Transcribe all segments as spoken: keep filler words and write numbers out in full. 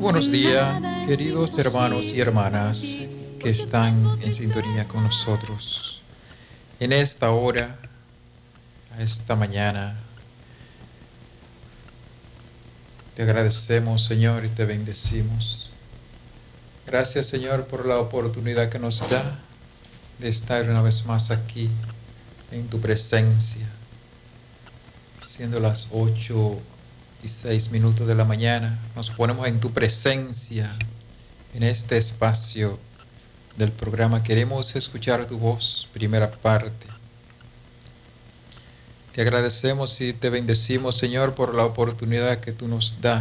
Buenos días, queridos hermanos y hermanas que están en sintonía con nosotros. En esta hora, a esta mañana, te agradecemos, Señor, y te bendecimos. Gracias, Señor, por la oportunidad que nos da de estar una vez más aquí en tu presencia, siendo las ocho y seis minutos de la mañana. Nos ponemos en tu presencia en este espacio del programa. Queremos escuchar tu voz, primera parte. Te agradecemos y te bendecimos, Señor, por la oportunidad que tú nos das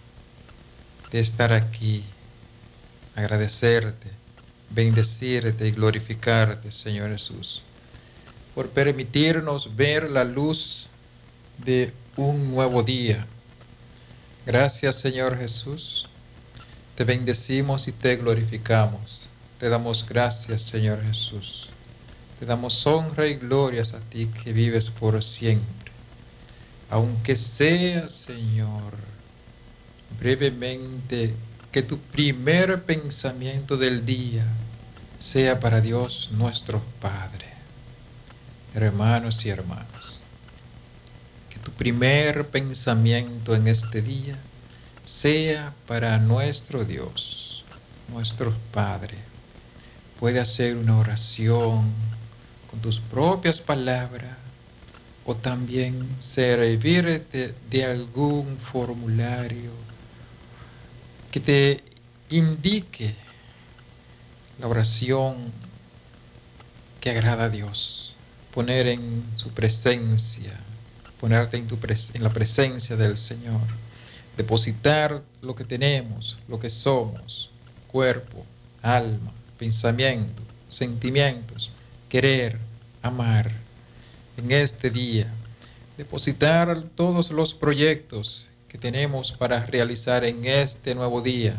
de estar aquí. Agradecerte, bendecirte y glorificarte, Señor Jesús, por permitirnos ver la luz de un nuevo día. Gracias, Señor Jesús. Te bendecimos y te glorificamos. Te damos gracias, Señor Jesús. Te damos honra y glorias a ti que vives por siempre. Aunque sea, Señor, brevemente, que tu primer pensamiento del día sea para Dios nuestro Padre. Hermanos y hermanas, que tu primer pensamiento en este día sea para nuestro Dios, nuestro Padre. Puede hacer una oración con tus propias palabras o también servirte de algún formulario que te indique la oración que agrada a Dios. Poner en su presencia, ponerte en, tu pres- en la presencia del Señor. Depositar lo que tenemos, lo que somos, cuerpo, alma, pensamiento, sentimientos, querer, amar, en este día. Depositar todos los proyectos que tenemos para realizar en este nuevo día,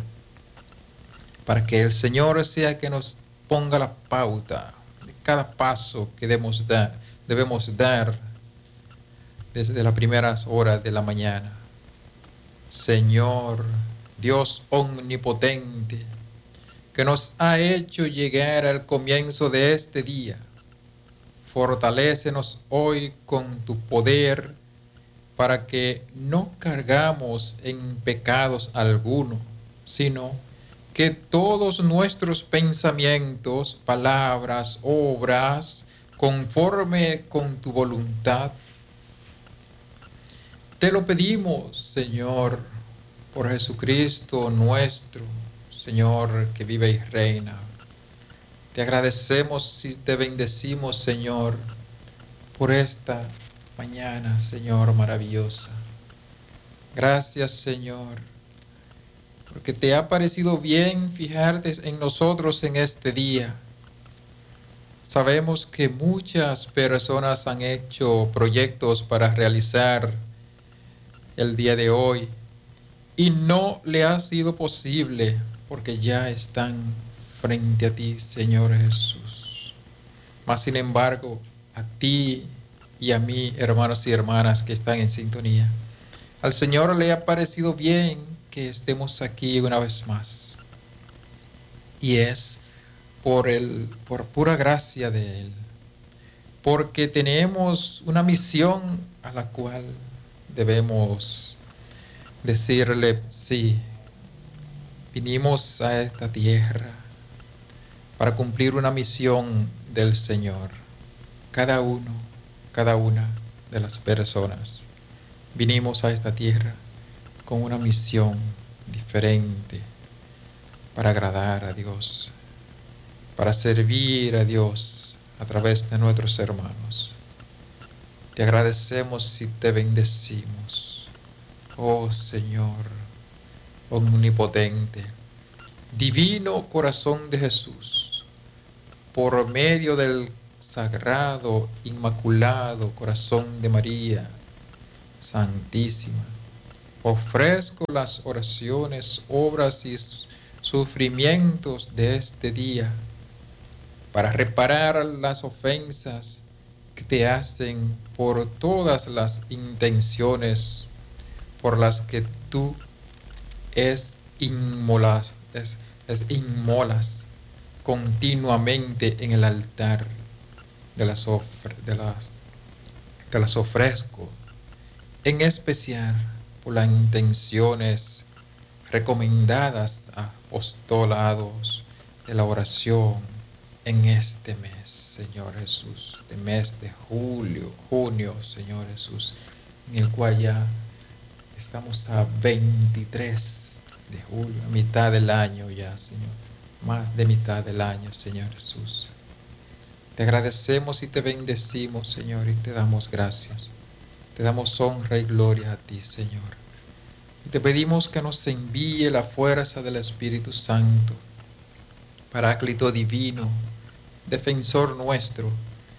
para que el Señor sea que nos ponga la pauta de cada paso que debemos dar, debemos dar desde las primeras horas de la mañana. Señor, Dios omnipotente, que nos ha hecho llegar al comienzo de este día, fortalécenos hoy con tu poder para que no cargamos en pecados alguno, sino que todos nuestros pensamientos, palabras, obras, conforme con tu voluntad, te lo pedimos, Señor, por Jesucristo nuestro, Señor, que vive y reina. Te agradecemos y te bendecimos, Señor, por esta mañana, Señor, maravillosa. Gracias, Señor, porque te ha parecido bien fijarte en nosotros en este día. Sabemos que muchas personas han hecho proyectos para realizar el día de hoy y no le ha sido posible porque ya están frente a ti, Señor Jesús. Mas sin embargo, a ti y a mí, hermanos y hermanas que están en sintonía, al Señor le ha parecido bien que estemos aquí una vez más. Y es por el, por pura gracia de Él, porque tenemos una misión a la cual debemos decirle sí. Vinimos a esta tierra para cumplir una misión del Señor. Cada uno, cada una de las personas vinimos a esta tierra con una misión diferente para agradar a Dios, para servir a Dios a través de nuestros hermanos. Te agradecemos y te bendecimos, oh Señor omnipotente, divino corazón de Jesús, por medio del sagrado, inmaculado corazón de María Santísima, ofrezco las oraciones, obras y sufrimientos de este día para reparar las ofensas que te hacen por todas las intenciones por las que tú es inmolas, es, es inmolas continuamente en el altar de las, ofre, de las, de las ofrezco, en especial por las intenciones recomendadas a apostolados de la oración en este mes, Señor Jesús, de mes de julio, junio, Señor Jesús, en el cual ya estamos a veintitrés de julio, a mitad del año ya, Señor, más de mitad del año, Señor Jesús. Te agradecemos y te bendecimos, Señor, y te damos gracias. Te damos honra y gloria a ti, Señor. Y te pedimos que nos envíe la fuerza del Espíritu Santo, Paráclito divino, defensor nuestro,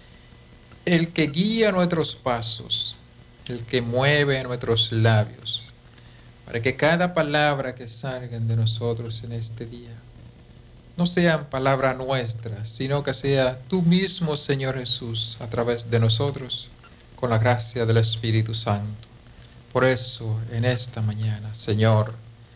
el que guía nuestros pasos, el que mueve nuestros labios, para que cada palabra que salgan de nosotros en este día no sean palabras nuestras, sino que sea tú mismo, Señor Jesús, a través de nosotros, con la gracia del Espíritu Santo. Por eso, en esta mañana, Señor,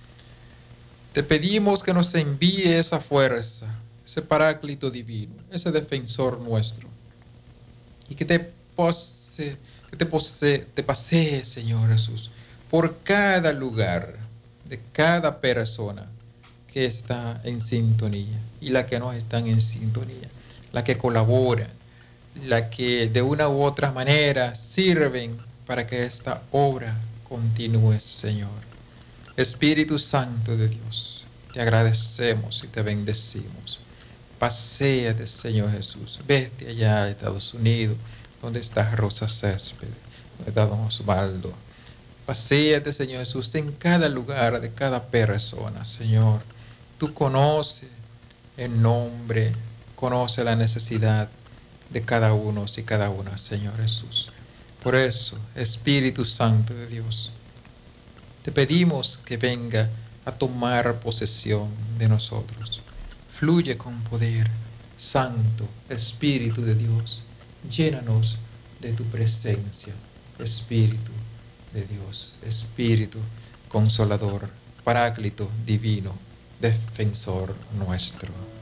te pedimos que nos envíe esa fuerza, ese Paráclito divino, ese defensor nuestro, y que te pose, que te, pose, te pasee, Señor Jesús, por cada lugar de cada persona que está en sintonía y la que no están en sintonía, la que colabora, la que de una u otra manera sirven para que esta obra continúe, Señor. Espíritu Santo de Dios, te agradecemos y te bendecimos. Paséate, Señor Jesús. Vete allá a Estados Unidos, donde está Rosa Césped, donde está Don Osvaldo. Paséate, Señor Jesús, en cada lugar de cada persona, Señor. Tú conoces el nombre, conoces la necesidad de cada uno y cada una, Señor Jesús. Por eso, Espíritu Santo de Dios, te pedimos que venga a tomar posesión de nosotros. Fluye con poder, Santo Espíritu de Dios. Llénanos de tu presencia, Espíritu de Dios, Espíritu Consolador, Paráclito Divino, Defensor nuestro.